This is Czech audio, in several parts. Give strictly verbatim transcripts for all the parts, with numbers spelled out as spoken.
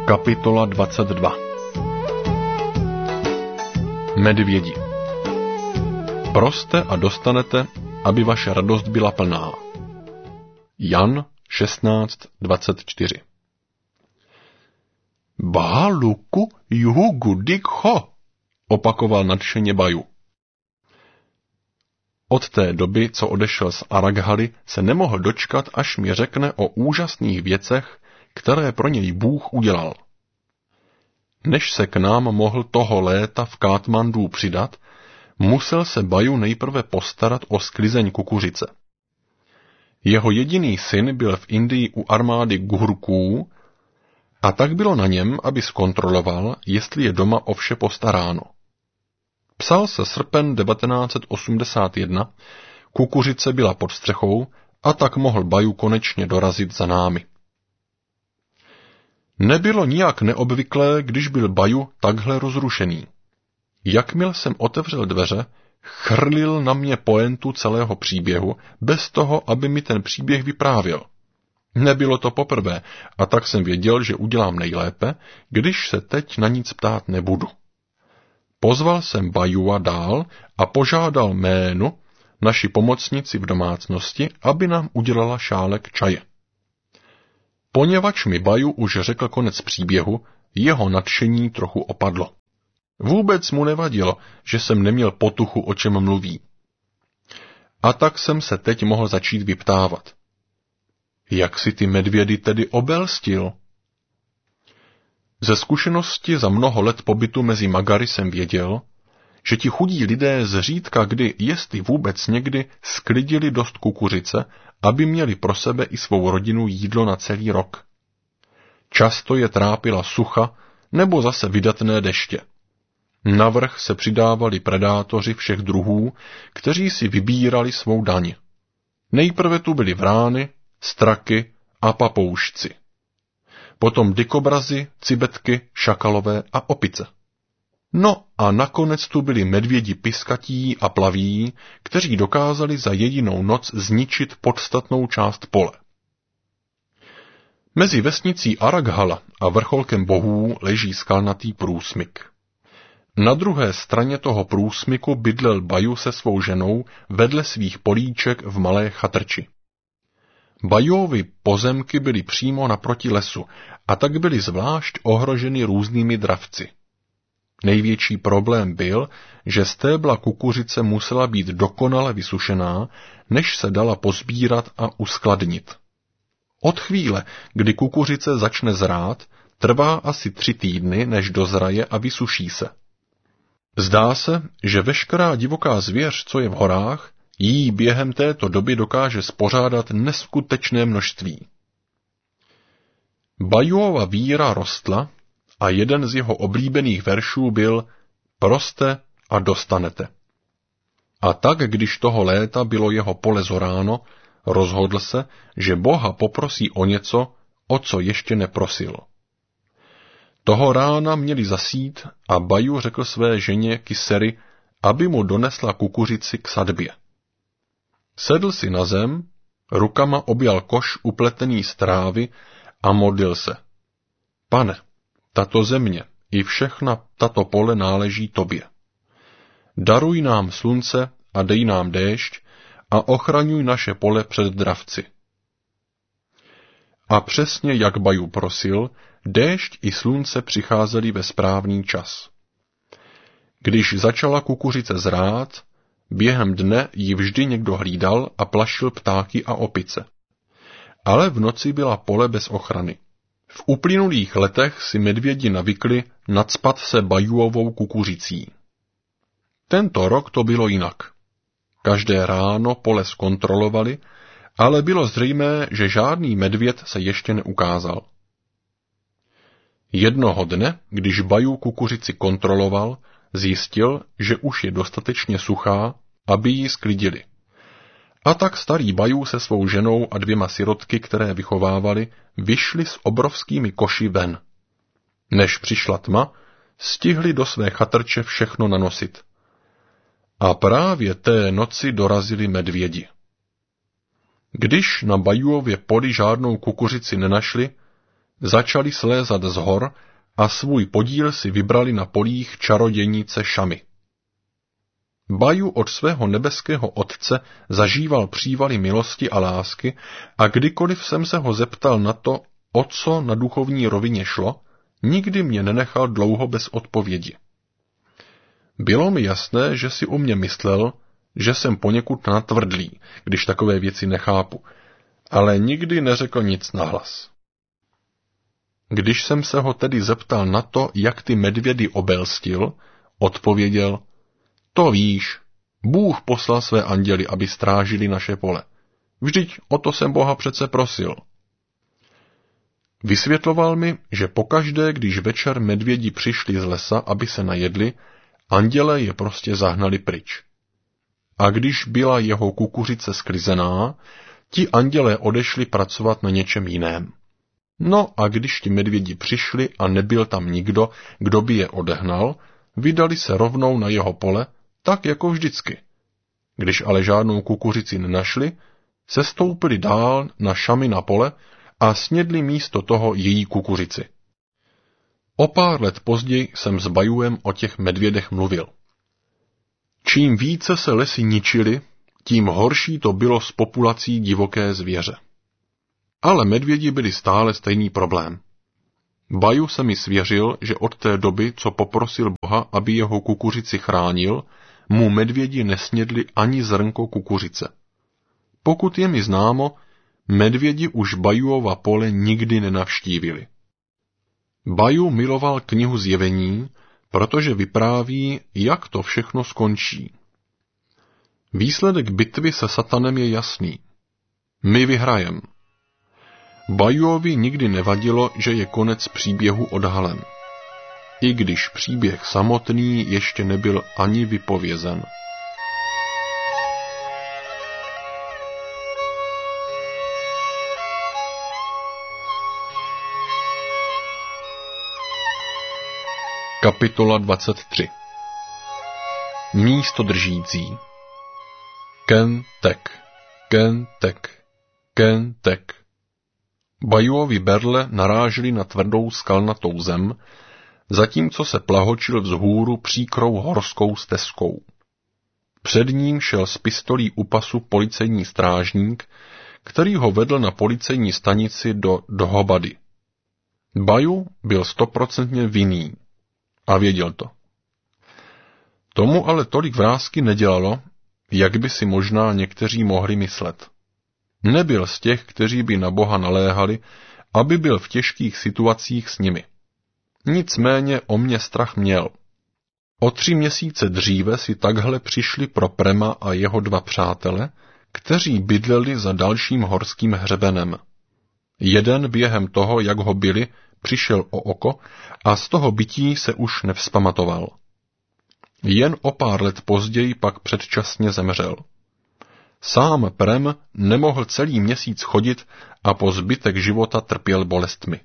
Kapitola dvacet dva. Medvědi. Proste a dostanete, aby vaše radost byla plná. Jan šestnáct dvacet čtyři. Báluku juhu dik ho, opakoval nadšeně Baju. Od té doby, co odešel z Araghaly, se nemohl dočkat, až mi řekne o úžasných věcech, které pro něj Bůh udělal. Než se k nám mohl toho léta v Kátmandu přidat, musel se Baju nejprve postarat o sklizeň kukuřice. Jeho jediný syn byl v Indii u armády Gurků a tak bylo na něm, aby zkontroloval, jestli je doma o vše postaráno. Psal se srpen devatenáct set osmdesát jedna, kukuřice byla pod střechou a tak mohl Baju konečně dorazit za námi. Nebylo nijak neobvyklé, když byl Baju takhle rozrušený. Jakmile jsem otevřel dveře, chrlil na mě pointu celého příběhu, bez toho, aby mi ten příběh vyprávěl. Nebylo to poprvé, a tak jsem věděl, že udělám nejlépe, když se teď na nic ptát nebudu. Pozval jsem Bajua dál a požádal Ménu, naši pomocnici v domácnosti, aby nám udělala šálek čaje. Poněvadž mi Baju už řekl konec příběhu, jeho nadšení trochu opadlo. Vůbec mu nevadilo, že jsem neměl potuchu, o čem mluví. A tak jsem se teď mohl začít vyptávat. Jak si ty medvědy tedy obelstil? Ze zkušenosti za mnoho let pobytu mezi Magary jsem věděl, že ti chudí lidé zřídka kdy, jestli vůbec někdy, sklidili dost kukuřice, aby měli pro sebe i svou rodinu jídlo na celý rok. Často je trápila sucha nebo zase vydatné deště. Navrch se přidávali predátoři všech druhů, kteří si vybírali svou daň. Nejprve tu byli vrány, straky a papoušci. Potom dykobrazy, cibetky, šakalové a opice. No a nakonec tu byli medvědi piskatí a plaví, kteří dokázali za jedinou noc zničit podstatnou část pole. Mezi vesnicí Araghala a vrcholkem bohů leží skalnatý průsmyk. Na druhé straně toho průsmyku bydlel Baju se svou ženou vedle svých políček v malé chatrči. Bajuovy pozemky byly přímo naproti lesu a tak byly zvlášť ohroženy různými dravci. Největší problém byl, že stébla kukuřice musela být dokonale vysušená, než se dala pozbírat a uskladnit. Od chvíle, kdy kukuřice začne zrát, trvá asi tři týdny, než dozraje a vysuší se. Zdá se, že veškerá divoká zvěř, co je v horách, jí během této doby dokáže spořádat neskutečné množství. Bajuova víra rostla a jeden z jeho oblíbených veršů byl Proste a dostanete. A tak, když toho léta bylo jeho pole zoráno, rozhodl se, že Boha poprosí o něco, o co ještě neprosil. Toho rána měli zasít a Baju řekl své ženě Kiseri, aby mu donesla kukuřici k sadbě. Sedl si na zem, rukama objal koš upletený z trávy a modlil se. Pane, tato země i všechna tato pole náleží tobě. Daruj nám slunce a dej nám déšť a ochraňuj naše pole před dravci. A přesně jak Baju prosil, déšť i slunce přicházely ve správný čas. Když začala kukuřice zrát, během dne ji vždy někdo hlídal a plašil ptáky a opice. Ale v noci byla pole bez ochrany. V uplynulých letech si medvědi navykli nacpat se Bajuovou kukuřicí. Tento rok to bylo jinak. Každé ráno pole zkontrolovali, ale bylo zřejmé, že žádný medvěd se ještě neukázal. Jednoho dne, když Baju kukuřici kontroloval, zjistil, že už je dostatečně suchá, aby ji sklidili. A tak starý Baju se svou ženou a dvěma sirotky, které vychovávali, vyšli s obrovskými koši ven. Než přišla tma, stihli do své chatrče všechno nanosit. A právě té noci dorazili medvědi. Když na Bajuově poli žádnou kukuřici nenašli, začali slézat z hor a svůj podíl si vybrali na polích čarodějnice Šamy. Baju od svého nebeského otce zažíval přívaly milosti a lásky a kdykoliv jsem se ho zeptal na to, o co na duchovní rovině šlo, nikdy mě nenechal dlouho bez odpovědi. Bylo mi jasné, že si o mě myslel, že jsem poněkud natvrdlý, když takové věci nechápu, ale nikdy neřekl nic nahlas. Když jsem se ho tedy zeptal na to, jak ty medvědy obelstil, odpověděl: to víš, Bůh poslal své anděly, aby strážili naše pole. Vždyť o to jsem Boha přece prosil. Vysvětloval mi, že pokaždé, když večer medvědi přišli z lesa, aby se najedli, anděle je prostě zahnali pryč. A když byla jeho kukuřice sklizená, ti andělé odešli pracovat na něčem jiném. No a když ti medvědi přišli a nebyl tam nikdo, kdo by je odehnal, vydali se rovnou na jeho pole, tak jako vždycky. Když ale žádnou kukuřici nenašli, sestoupili dál na Šamy na pole a snědli místo toho její kukuřici. O pár let později jsem s Bajuem o těch medvědech mluvil. Čím více se lesy ničily, tím horší to bylo s populací divoké zvěře. Ale medvědi byli stále stejný problém. Baju se mi svěřil, že od té doby, co poprosil Boha, aby jeho kukuřici chránil, mu medvědi nesnědli ani zrnko kukuřice. Pokud je mi známo, medvědi už Bajuova pole nikdy nenavštívili. Baju miloval knihu Zjevení, protože vypráví, jak to všechno skončí. Výsledek bitvy se satanem je jasný. My vyhrajem. Bajuovi nikdy nevadilo, že je konec příběhu odhalen. I když příběh samotný ještě nebyl ani vypovězen. Kapitola dvacet tři. Místo držící. Ken tek, ken tek, ken tek. Bajuovi berle narážely na tvrdou skalnatou zem, zatímco se plahočil vzhůru příkrou horskou stezkou. Před ním šel s pistolí u pasu policejní strážník, který ho vedl na policejní stanici do Dhobady. Baju byl stoprocentně vinný a věděl to. Tomu ale tolik vrásky nedělalo, jak by si možná někteří mohli myslet. Nebyl z těch, kteří by na Boha naléhali, aby byl v těžkých situacích s nimi. Nicméně o mě strach měl. O tři měsíce dříve si takhle přišli pro Prema a jeho dva přátele, kteří bydleli za dalším horským hřebenem. Jeden během toho, jak ho byli, přišel o oko a z toho bytí se už nevzpamatoval. Jen o pár let později pak předčasně zemřel. Sám Prem nemohl celý měsíc chodit a po zbytek života trpěl bolestmi.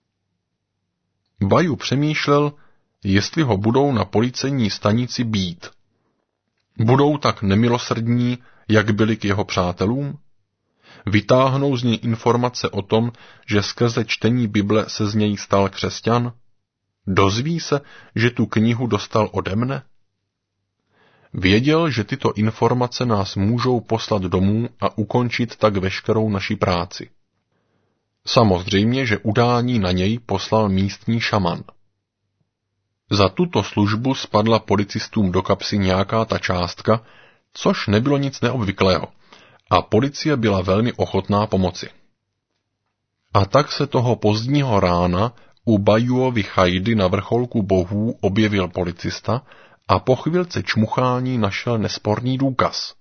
Baju přemýšlel, jestli ho budou na policejní stanici bít. Budou tak nemilosrdní, jak byli k jeho přátelům? Vytáhnou z něj informace o tom, že skrze čtení Bible se z něj stal křesťan? Dozví se, že tu knihu dostal ode mne? Věděl, že tyto informace nás můžou poslat domů a ukončit tak veškerou naši práci. Samozřejmě, že udání na něj poslal místní šaman. Za tuto službu spadla policistům do kapsy nějaká ta částka, což nebylo nic neobvyklého, a policie byla velmi ochotná pomoci. A tak se toho pozdního rána u Bajuovy chajdy na vrcholku bohů objevil policista a po chvilce čmuchání našel nesporný důkaz.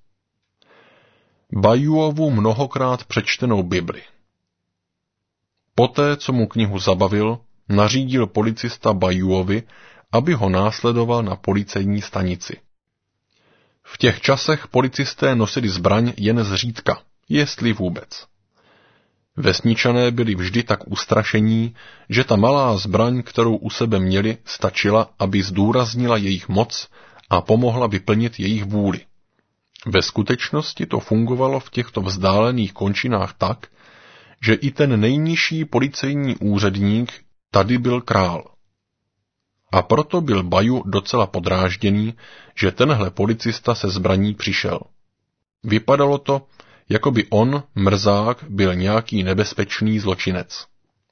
Bajuovu mnohokrát přečtenou Bibli. Poté, co mu knihu zabavil, nařídil policista Bajuovi, aby ho následoval na policejní stanici. V těch časech policisté nosili zbraň jen zřídka, jestli vůbec. Vesničané byli vždy tak ustrašení, že ta malá zbraň, kterou u sebe měli, stačila, aby zdůraznila jejich moc a pomohla vyplnit jejich vůli. Ve skutečnosti to fungovalo v těchto vzdálených končinách tak, že i ten nejnižší policejní úředník tady byl král. A proto byl Baju docela podrážděný, že tenhle policista se zbraní přišel. Vypadalo to, jako by on, mrzák, byl nějaký nebezpečný zločinec.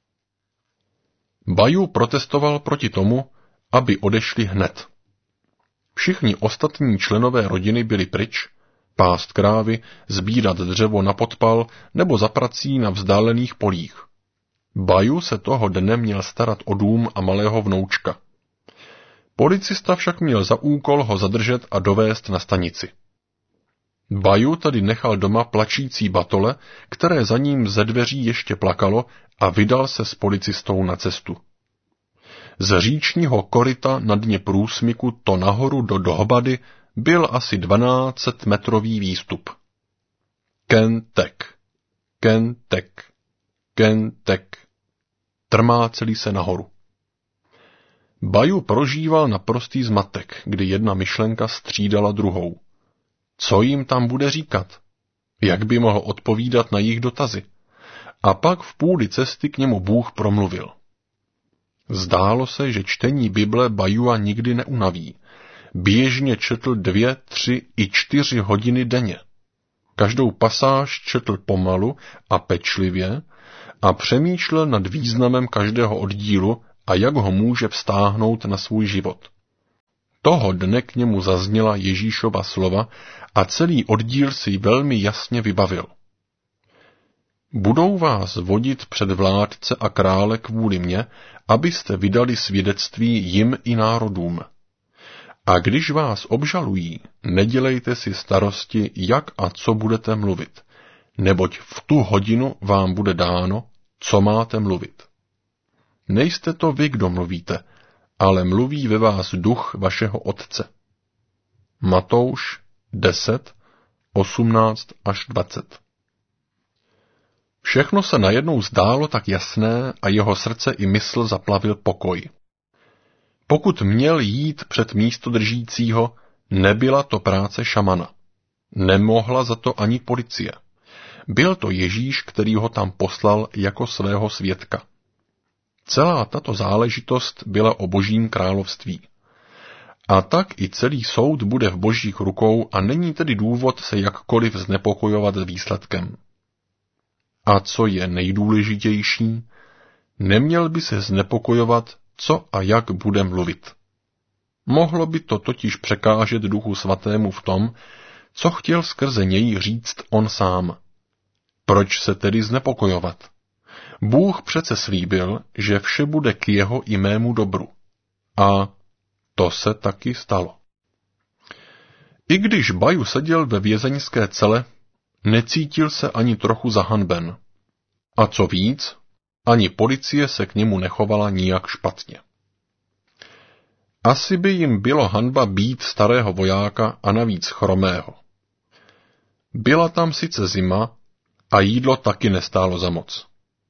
Baju protestoval proti tomu, aby odešli hned. Všichni ostatní členové rodiny byli pryč, pást krávy, sbírat dřevo na podpal nebo za prací na vzdálených polích. Baju se toho dne měl starat o dům a malého vnoučka. Policista však měl za úkol ho zadržet a dovést na stanici. Baju tady nechal doma plačící batole, které za ním ze dveří ještě plakalo, a vydal se s policistou na cestu. Z říčního koryta na dně průsmyku to nahoru do dohbady byl asi dvanáctimetrový výstup. Kentek, kentek, kentek, trmáceli se nahoru. Baju prožíval naprostý zmatek, kdy jedna myšlenka střídala druhou. Co jim tam bude říkat? Jak by mohl odpovídat na jejich dotazy? A pak v půli cesty k němu Bůh promluvil. Zdálo se, že čtení Bible Bajua nikdy neunaví. Běžně četl dvě, tři i čtyři hodiny denně. Každou pasáž četl pomalu a pečlivě a přemýšlel nad významem každého oddílu a jak ho může vztáhnout na svůj život. Toho dne k němu zazněla Ježíšova slova a celý oddíl si velmi jasně vybavil. Budou vás vodit před vládce a krále kvůli mně, abyste vydali svědectví jim i národům. A když vás obžalují, nedělejte si starosti, jak a co budete mluvit, neboť v tu hodinu vám bude dáno, co máte mluvit. Nejste to vy, kdo mluvíte, ale mluví ve vás duch vašeho Otce. Matouš deset, osmnáct až dvacet. Všechno se najednou zdálo tak jasné a jeho srdce i mysl zaplavil pokoj. Pokud měl jít před místodržícího, nebyla to práce šamana. Nemohla za to ani policie. Byl to Ježíš, který ho tam poslal jako svého svědka. Celá tato záležitost byla o Božím království. A tak i celý soud bude v Božích rukou a není tedy důvod se jakkoliv znepokojovat výsledkem. A co je nejdůležitější, neměl by se znepokojovat, co a jak bude mluvit. Mohlo by to totiž překážet Duchu Svatému v tom, co chtěl skrze něj říct on sám. Proč se tedy znepokojovat? Bůh přece slíbil, že vše bude k jeho i mému dobru. A to se taky stalo. I když Baju seděl ve vězeňské cele, necítil se ani trochu zahanben. A co víc, ani policie se k němu nechovala nijak špatně. Asi by jim bylo hanba být starého vojáka a navíc chromého. Byla tam sice zima a jídlo taky nestálo za moc.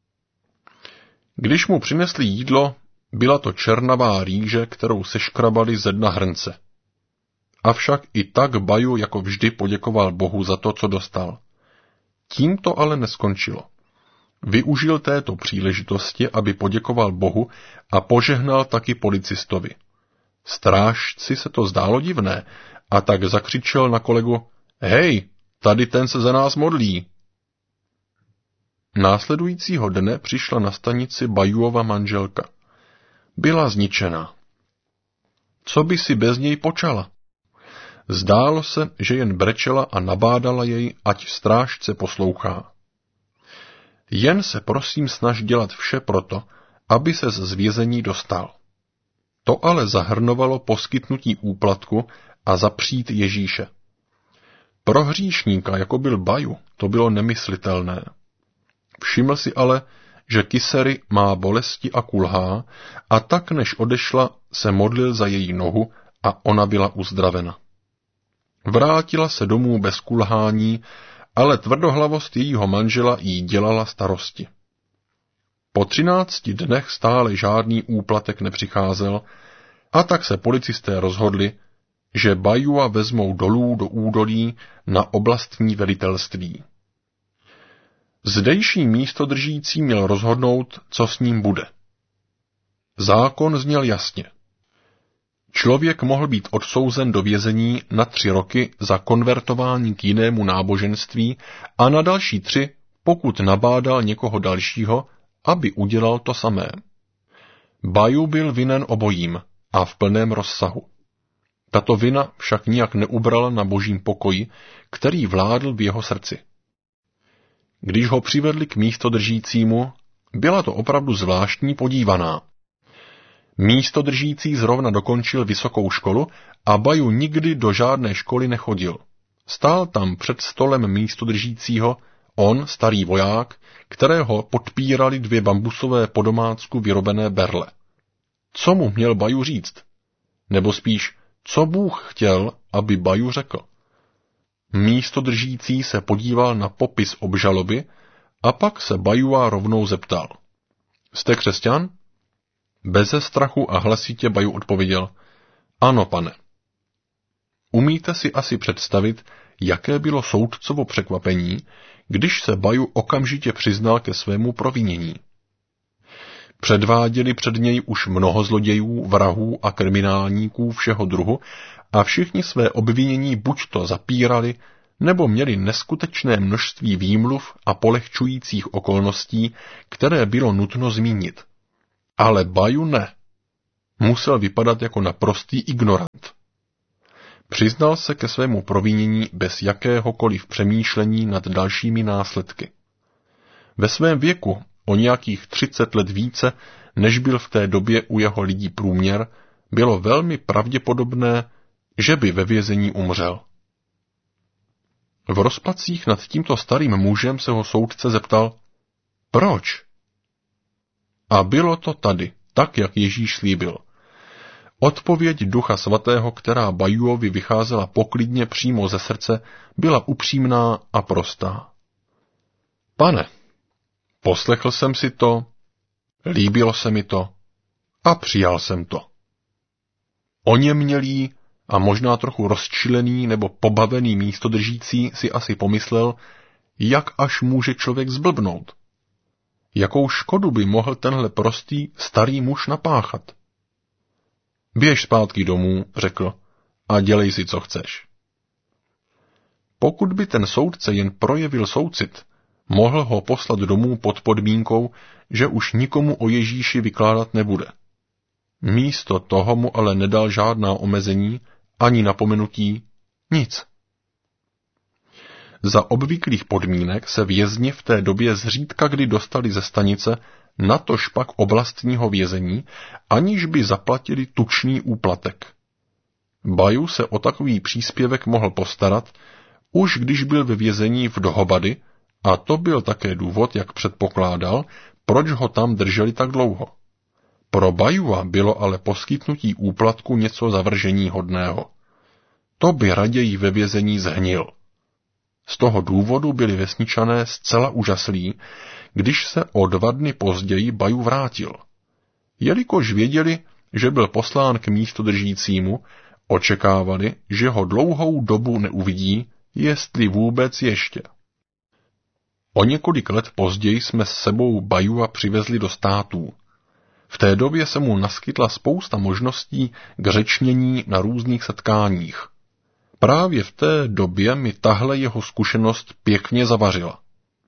Když mu přinesli jídlo, byla to černavá rýže, kterou seškrabali ze dna hrnce. Avšak i tak Baju jako vždy poděkoval Bohu za to, co dostal. Tím to ale neskončilo. Využil této příležitosti, aby poděkoval Bohu a požehnal taky policistovi. Strážci se to zdálo divné a tak zakřičel na kolegu: Hej, tady ten se za nás modlí. Následujícího dne přišla na stanici Bajuova manželka. Byla zničená. Co by si bez něj počala? Zdálo se, že jen brečela a nabádala jej, ať strážce poslouchá. Jen se prosím snaž dělat vše proto, aby se z vězení dostal. To ale zahrnovalo poskytnutí úplatku a zapřít Ježíše. Pro hříšníka, jako byl Baju, to bylo nemyslitelné. Všiml si ale, že Kisery má bolesti a kulhá, a tak než odešla, se modlil za její nohu a ona byla uzdravena. Vrátila se domů bez kulhání, ale tvrdohlavost jejího manžela jí dělala starosti. Po třinácti dnech stále žádný úplatek nepřicházel, a tak se policisté rozhodli, že Bajua vezmou dolů do údolí na oblastní velitelství. Zdejší místodržící měl rozhodnout, co s ním bude. Zákon zněl jasně. Člověk mohl být odsouzen do vězení na tři roky za konvertování k jinému náboženství a na další tři, pokud nabádal někoho dalšího, aby udělal to samé. Baju byl vinen obojím a v plném rozsahu. Tato vina však nijak neubrala na božím pokoji, který vládl v jeho srdci. Když ho přivedli k místodržícímu, byla to opravdu zvláštní podívaná. Místodržící zrovna dokončil vysokou školu a Baju nikdy do žádné školy nechodil. Stál tam před stolem místodržícího, on, starý voják, kterého podpírali dvě bambusové po domácku vyrobené berle. Co mu měl Baju říct? Nebo spíš, co Bůh chtěl, aby Baju řekl? Místodržící se podíval na popis obžaloby a pak se Bajua rovnou zeptal. Jste křesťan? Beze strachu a hlasitě Baju odpověděl. Ano, pane. Umíte si asi představit, jaké bylo soudcovo překvapení, když se Baju okamžitě přiznal ke svému provinění. Předváděli před něj už mnoho zlodějů, vrahů a kriminálníků všeho druhu a všichni své obvinění buďto zapírali, nebo měli neskutečné množství výmluv a polehčujících okolností, které bylo nutno zmínit. Ale Baju ne. Musel vypadat jako naprostý ignorant. Přiznal se ke svému provinění bez jakéhokoliv přemýšlení nad dalšími následky. Ve svém věku, o nějakých třicet let více, než byl v té době u jeho lidí průměr, bylo velmi pravděpodobné, že by ve vězení umřel. V rozpacích nad tímto starým mužem se ho soudce zeptal, proč? A bylo to tady, tak, jak Ježíš slíbil. Odpověď Ducha Svatého, která Bajuovi vycházela poklidně přímo ze srdce, byla upřímná a prostá. Pane, poslechl jsem si to, líbilo se mi to a přijal jsem to. Oněmělý a možná trochu rozčilený nebo pobavený místodržící si asi pomyslel, jak až může člověk zblbnout. Jakou škodu by mohl tenhle prostý starý muž napáchat? Běž zpátky domů, řekl, a dělej si, co chceš. Pokud by ten soudce jen projevil soucit, mohl ho poslat domů pod podmínkou, že už nikomu o Ježíši vykládat nebude. Místo toho mu ale nedal žádná omezení, ani napomenutí, nic. Za obvyklých podmínek se vězni v té době zřídka kdy dostali ze stanice, natož pak oblastního vězení, aniž by zaplatili tučný úplatek. Baju se o takový příspěvek mohl postarat, už když byl ve vězení v Dohobady, a to byl také důvod, jak předpokládal, proč ho tam drželi tak dlouho. Pro Bajua bylo ale poskytnutí úplatku něco zavržení hodného. To by raději ve vězení zhnil. Z toho důvodu byli vesničané zcela úžaslí, když se o dva dny později Baju vrátil. Jelikož věděli, že byl poslán k místodržícímu, očekávali, že ho dlouhou dobu neuvidí, jestli vůbec ještě. O několik let později jsme s sebou Bajua přivezli do států. V té době se mu naskytla spousta možností k řečnění na různých setkáních. Právě v té době mi tahle jeho zkušenost pěkně zavařila.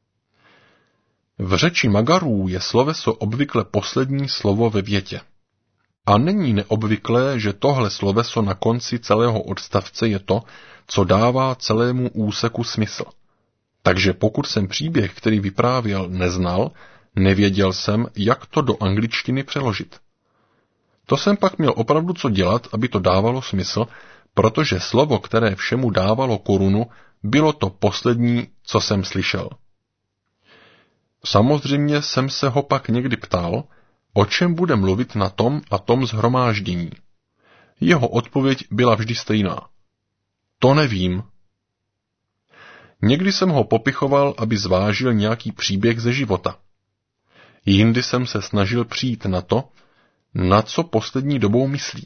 V řeči Magarů je sloveso obvykle poslední slovo ve větě. A není neobvyklé, že tohle sloveso na konci celého odstavce je to, co dává celému úseku smysl. Takže pokud jsem příběh, který vyprávěl, neznal, nevěděl jsem, jak to do angličtiny přeložit. To jsem pak měl opravdu co dělat, aby to dávalo smysl, protože slovo, které všemu dávalo korunu, bylo to poslední, co jsem slyšel. Samozřejmě jsem se ho pak někdy ptal, o čem bude mluvit na tom a tom shromáždění. Jeho odpověď byla vždy stejná. To nevím. Někdy jsem ho popichoval, aby zvážil nějaký příběh ze života. Jindy jsem se snažil přijít na to, na co poslední dobou myslí.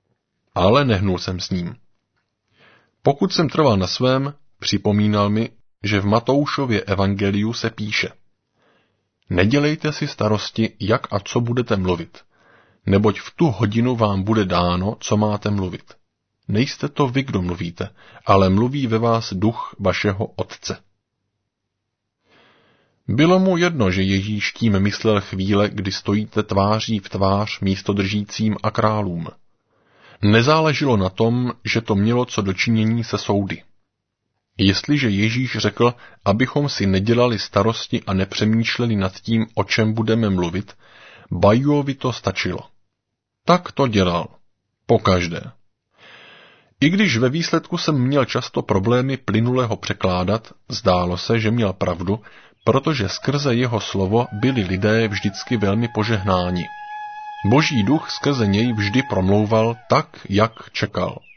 Ale nehnul jsem s ním. Pokud jsem trval na svém, připomínal mi, že v Matoušově evangeliu se píše: Nedělejte si starosti, jak a co budete mluvit, neboť v tu hodinu vám bude dáno, co máte mluvit. Nejste to vy, kdo mluvíte, ale mluví ve vás duch vašeho Otce. Bylo mu jedno, že Ježíš tím myslel chvíle, kdy stojíte tváří v tvář místodržícím a králům. Nezáleželo na tom, že to mělo co dočinění se soudy. Jestliže Ježíš řekl, abychom si nedělali starosti a nepřemýšleli nad tím, o čem budeme mluvit, Bajuovi to stačilo. Tak to dělal. Pokaždé. I když ve výsledku jsem měl často problémy plynule ho překládat, zdálo se, že měl pravdu, protože skrze jeho slovo byli lidé vždycky velmi požehnáni. Boží duch skrze něj vždy promlouval tak, jak čekal.